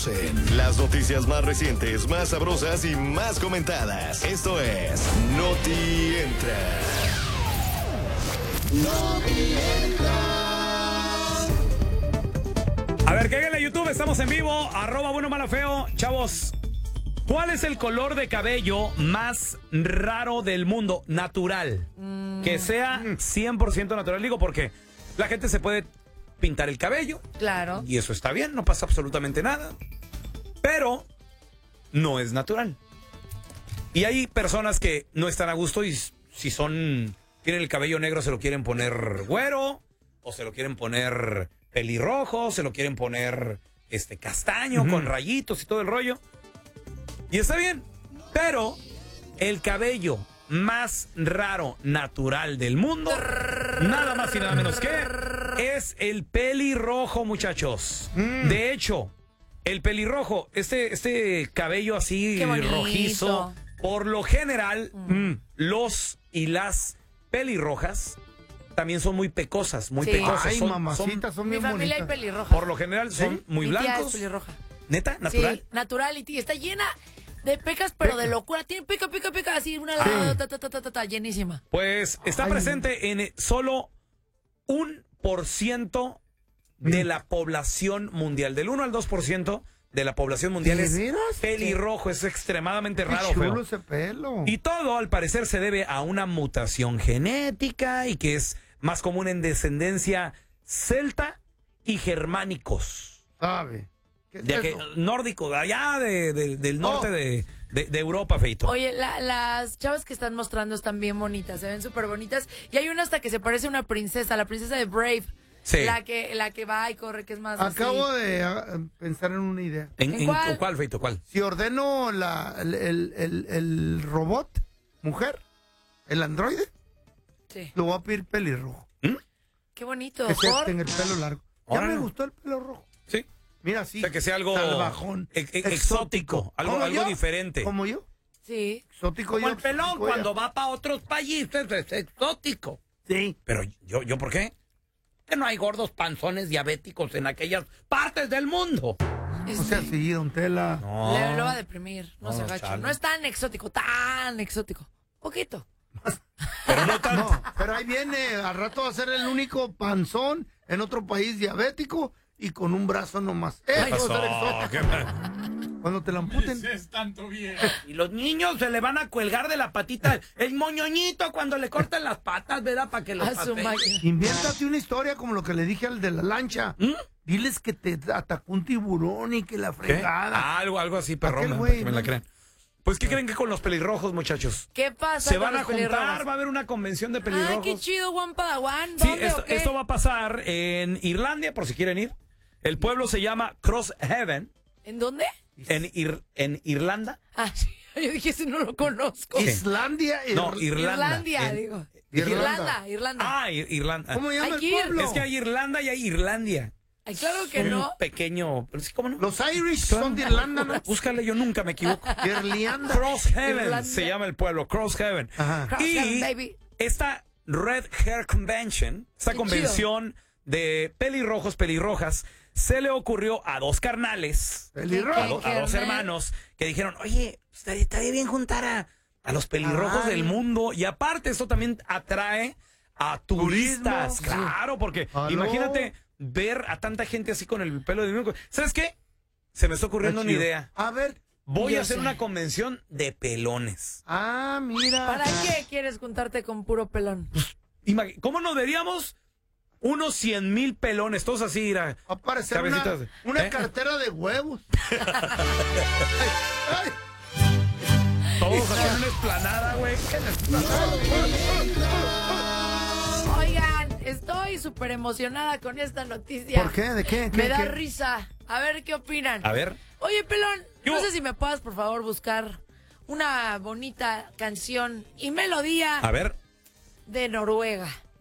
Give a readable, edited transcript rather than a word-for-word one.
enfocamos en las noticias más recientes, más sabrosas y más comentadas. Esto es Noti Entra. Noti Entra. A ver, que en YouTube, estamos en vivo, @buenomalafeo. Chavos, ¿cuál es el color de cabello más raro del mundo? Natural. Que sea 100% natural. Digo, porque la gente se puede pintar el cabello. Claro. Y eso está bien, no pasa absolutamente nada. Pero no es natural. Y hay personas que no están a gusto y si tienen el cabello negro se lo quieren poner güero, o se lo quieren poner pelirrojo, se lo quieren poner castaño con rayitos y todo el rollo. Y está bien, pero el cabello más raro natural del mundo, nada más y nada menos que es el pelirrojo, muchachos. De hecho, el pelirrojo, este cabello así rojizo, por lo general, los y las pelirrojas también son muy pecosas, muy pecosas. Ay, mamacitas, son bien Mi familia bonitas. hay pelirroja. Por lo general son muy Mi tía blancos. es pelirroja. ¿Neta? ¿Natural? Sí, natural, y está llena de pecas, pero de locura. Tiene pica, así, una llenísima. Pues está presente en solo 1% de la población mundial. Del 1 al 2% de la población mundial ¿De es veras? pelirrojo. Es extremadamente Qué raro, chulo feo. ese pelo. Y todo, al parecer, se debe a una mutación genética y que es más común en descendencia celta y germánicos. ¿Sabe? ¿Qué es De eso? nórdico, de allá del norte de Europa, feito. Oye, las chavas que están mostrando están bien bonitas, se ven súper bonitas. Y hay una hasta que se parece a una princesa, la princesa de Brave. Sí. La que va y corre, que es más Acabo así. de pensar en una idea. ¿En cuál? cuál, feito? ¿Cuál? Si ordeno el robot, mujer, el androide, Sí. lo voy a pedir pelirrojo. Qué bonito. Que ¿Por? tenga el pelo largo. Ya Órale. me gustó el pelo rojo. Sí. Mira, sí. O sea, que sea algo salvajón, exótico, algo ¿Como yo? diferente. ¿Como yo? Sí. Exótico Como yo. el pelón exótico cuando ella. va para otros países, es exótico. Sí. Pero ¿yo por qué? Que no hay gordos panzones diabéticos en aquellas partes del mundo. O sea, sí, don Tela. No. Lo va a deprimir. No, se agacha. chale. No es tan exótico, tan exótico. Poquito. Pero no tanto. No, pero ahí viene, al rato va a ser el único panzón en otro país diabético y con un brazo nomás. ¿Qué Eso pasó? va a ser exótico. ¿Qué- Cuando te la amputen. Y los niños se le van a colgar de la patita el moñoñito cuando le cortan las patas, ¿verdad? Para que los A su papeen. máquina. Invéntate una historia como lo que le dije al de la lancha. Diles que te atacó un tiburón y que la ¿Qué? fregada. Algo así, perrón, Aquel para güey, que me la ¿no? crean. Pues, ¿qué creen que con los pelirrojos, muchachos? ¿Qué pasa Se con van a los pelirrojos? juntar, va a haber una convención de pelirrojos. Ay, qué chido, Juan Padawan. Sí, ¿Dónde o qué? esto va a pasar en Irlanda, por si quieren ir. El pueblo se llama Crosshaven, ¿En dónde? en Irlanda. Ah, sí, yo dije, ese no lo conozco. Islandia. No, Irlanda. Irlandia, digo. Irlanda. Irlanda. Ah, Irlanda. ¿Cómo llama Hay el que ir. pueblo? Es que hay Irlanda y hay Irlandia. Ay, claro que Un no. pequeño... pero sí, ¿cómo no? Los Irish Claro. son de Irlanda, ¿no? Búscale, yo nunca me equivoco. Irlanda. Crosshaven Irlanda. se llama el pueblo, Crosshaven. Ajá. Crosshaven, Y baby. esta Red Hair Convention, esta Qué convención de pelirrojas, se le ocurrió a dos carnales, Pelirrojo. ¿Qué? a dos hermanos, que dijeron, oye, estaría bien juntar a los pelirrojos Ay. del mundo. Y aparte, esto también atrae a turistas. Turismo. Claro, porque Aló. imagínate ver a tanta gente así con el pelo de mismo. ¿Sabes qué? Se me está ocurriendo una Chido. idea. A ver. Voy Yo a hacer sé. una convención de pelones. Ah, mira. ¿Para qué quieres juntarte con puro pelón? ¿Cómo nos veríamos? Unos 100,000 pelones, todos así, mira. Va a aparecer Cabecitas. una ¿Eh? cartera cartera de huevos. Ay, Todos aquí en una esplanada, güey. Oigan, estoy súper emocionada con esta noticia. ¿Por qué? ¿De qué? Me da ¿Qué? risa. A ver qué opinan. A ver. Oye, pelón, ¿Qué no hubo? sé si me puedas, por favor, buscar una bonita canción y melodía A ver. de Noruega.